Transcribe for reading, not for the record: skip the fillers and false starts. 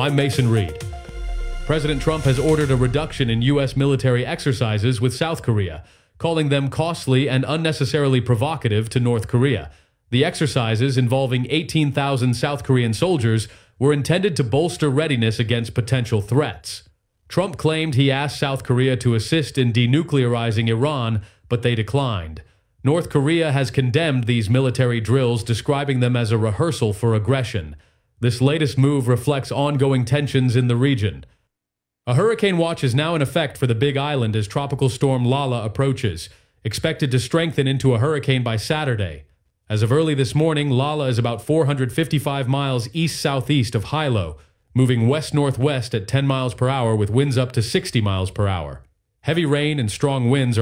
I'm Mason Reed. President Trump has ordered a reduction in U.S. military exercises with South Korea, calling them costly and unnecessarily provocative to North Korea. The exercises, involving 18,000 South Korean soldiers, were intended to bolster readiness against potential threats. Trump claimed he asked South Korea to assist in denuclearizing Iran, but they declined. North Korea has condemned these military drills, describing them as a rehearsal for aggression. This latest move reflects ongoing tensions in the region. A hurricane watch is now in effect for the Big Island as Tropical Storm Lala approaches, expected to strengthen into a hurricane by Saturday. As of early this morning, Lala is about 455 miles east-southeast of Hilo, moving west-northwest at 10 miles per hour with winds up to 60 miles per hour. Heavy rain and strong winds are